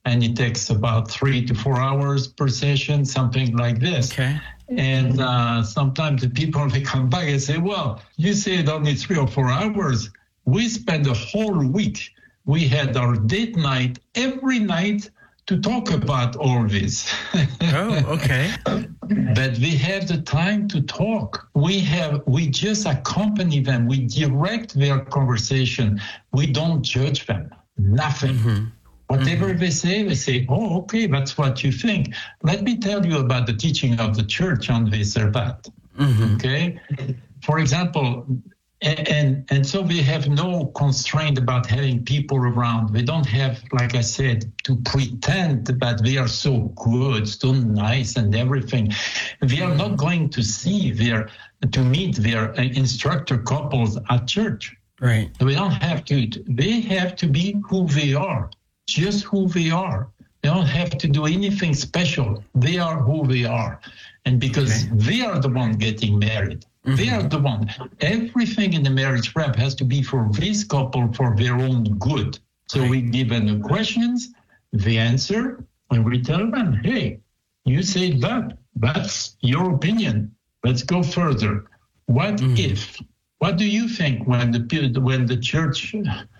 and it takes about 3 to 4 hours per session, something like this. Okay. And sometimes the people, they come back and say, well, you said only 3 or 4 hours. We spent a whole week. We had our date night every night to talk about all this. Oh, okay. But we have the time to talk. We just accompany them. We direct their conversation. We don't judge them. Nothing. Mm-hmm. Whatever they say, oh, okay, that's what you think. Let me tell you about the teaching of the church on this or that. Mm-hmm. Okay? For example, and so we have no constraint about having people around. We don't have, like I said, to pretend that they are so good, so nice and everything. We are not going to meet their instructor couples at church. Right. We don't have to. They have to be who they are, just who they are. They don't have to do anything special. They are who they are. And because they are the one getting married, they are the one. Everything in the marriage prep has to be for this couple for their own good. So we give them the questions, the answer, and we tell them, hey, you said that. That's your opinion. Let's go further. What if? What do you think when the church,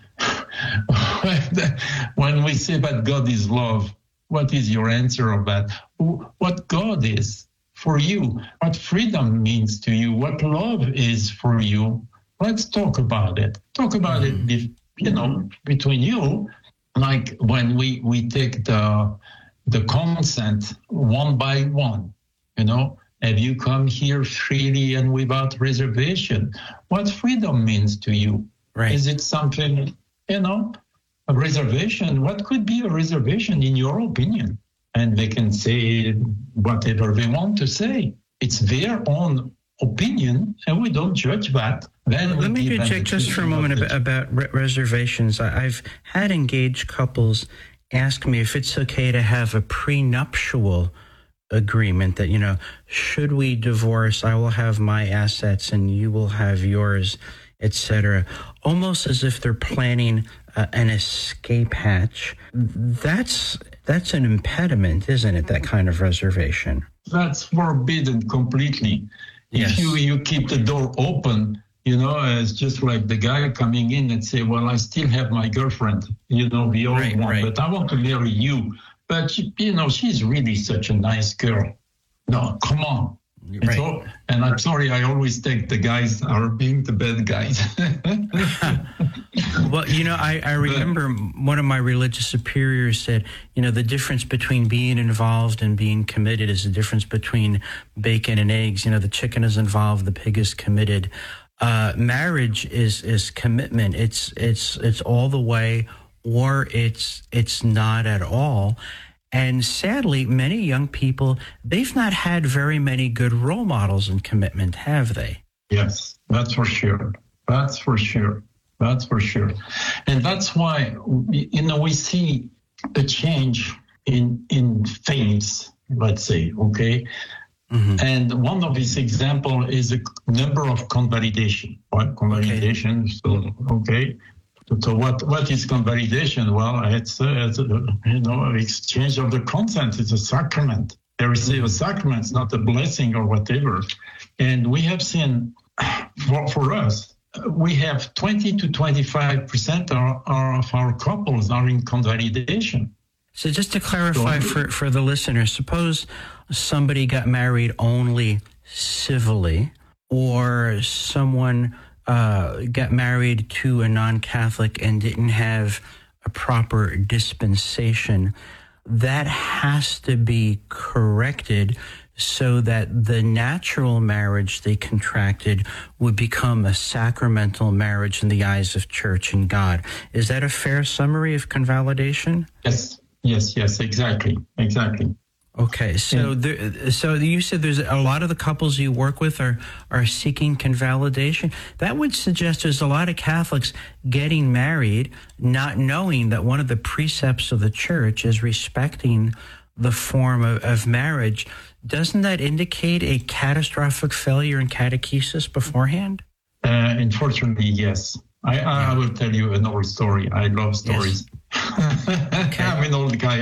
when we say that God is love, what is your answer of that? What God is for you, what freedom means to you, what love is for you. Let's talk about it. Talk about it, between you, like when we take the consent one by one, have you come here freely and without reservation? What freedom means to you? Right. Is it something, a reservation? What could be a reservation in your opinion? And they can say whatever they want to say. It's their own opinion, and we don't judge that. Then let me check just for a moment about reservations. I've had engaged couples ask me if it's okay to have a prenuptial agreement that, should we divorce, I will have my assets and you will have yours, etc. Almost as if they're planning an escape hatch. That's an impediment, isn't it, that kind of reservation? That's forbidden completely. Yes. If you keep the door open, it's just like the guy coming in and say, well, I still have my girlfriend, the old one, but I want to marry you. But, she's really such a nice girl. No, come on. Right. And I'm sorry, I always think the guys are being the bad guys. Well, I remember one of my religious superiors said, the difference between being involved and being committed is the difference between bacon and eggs. The chicken is involved, the pig is committed. Marriage is commitment. It's all the way, or it's not at all. And sadly, many young people, they've not had very many good role models in commitment, have they? Yes, that's for sure. That's for sure. That's for sure. And that's why, we see a change in things, let's say, okay? Mm-hmm. And one of these examples is the number of convalidation. What convalidation? Okay. So what is convalidation? Well, it's exchange of the consent. It's a sacrament. They receive a sacrament. It's not a blessing or whatever. And we have seen, for us, we have 20 to 25% of our couples are in convalidation. So just to clarify for the listeners, suppose somebody got married only civilly, or someone got married to a non-Catholic and didn't have a proper dispensation. That has to be corrected so that the natural marriage they contracted would become a sacramental marriage in the eyes of church and God. Is that a fair summary of convalidation? Yes, exactly. Okay, so you said there's a lot of the couples you work with are seeking convalidation. That would suggest there's a lot of Catholics getting married not knowing that one of the precepts of the church is respecting the form of marriage. Doesn't that indicate a catastrophic failure in catechesis beforehand? Unfortunately, yes. I will tell you an old story. I love stories. Yes. Okay. I'm an old guy.